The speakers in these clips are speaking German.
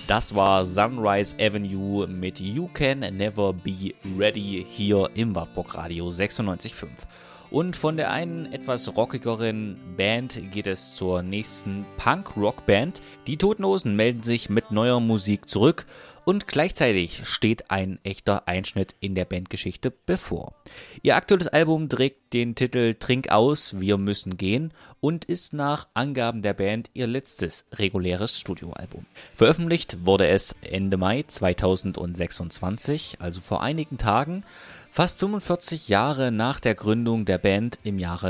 Das war Sunrise Avenue mit You Can Never Be Ready hier im Wartburg Radio 96.5. Und von der einen etwas rockigeren Band geht es zur nächsten Punk-Rock-Band. Die Toten Hosen melden sich mit neuer Musik zurück und gleichzeitig steht ein echter Einschnitt in der Bandgeschichte bevor. Ihr aktuelles Album trägt den Titel Trink aus, wir müssen gehen und ist nach Angaben der Band ihr letztes reguläres Studioalbum. Veröffentlicht wurde es Ende Mai 2026, also vor einigen Tagen, fast 45 Jahre nach der Gründung der Band im Jahre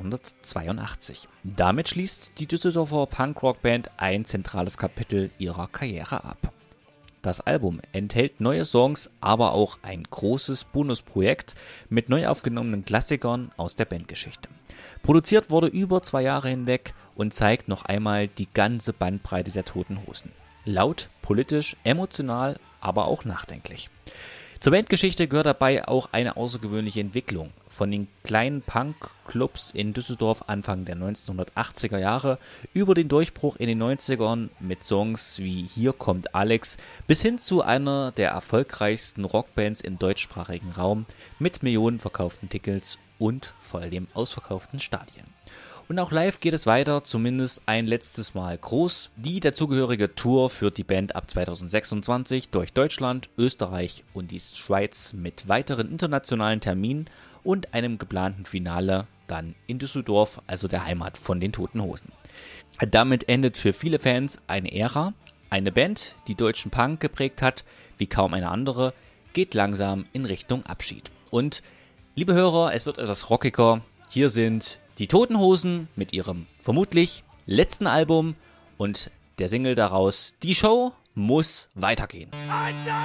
1982. Damit schließt die Düsseldorfer Punkrock-Band ein zentrales Kapitel ihrer Karriere ab. Das Album enthält neue Songs, aber auch ein großes Bonusprojekt mit neu aufgenommenen Klassikern aus der Bandgeschichte. Produziert wurde über 2 Jahre hinweg und zeigt noch einmal die ganze Bandbreite der Toten Hosen. Laut, politisch, emotional, aber auch nachdenklich. Zur Bandgeschichte gehört dabei auch eine außergewöhnliche Entwicklung. Von den kleinen Punk-Clubs in Düsseldorf Anfang der 1980er Jahre über den Durchbruch in den 90ern mit Songs wie Hier kommt Alex bis hin zu einer der erfolgreichsten Rockbands im deutschsprachigen Raum mit Millionen verkauften Tickets und voll dem ausverkauften Stadien. Und auch live geht es weiter, zumindest ein letztes Mal groß. Die dazugehörige Tour führt die Band ab 2026 durch Deutschland, Österreich und die Schweiz mit weiteren internationalen Terminen und einem geplanten Finale dann in Düsseldorf, also der Heimat von den Toten Hosen. Damit endet für viele Fans eine Ära. Eine Band, die deutschen Punk geprägt hat, wie kaum eine andere, geht langsam in Richtung Abschied. Und liebe Hörer, es wird etwas rockiger. Hier sind die Toten Hosen mit ihrem vermutlich letzten Album und der Single daraus, Die Show muss weitergehen.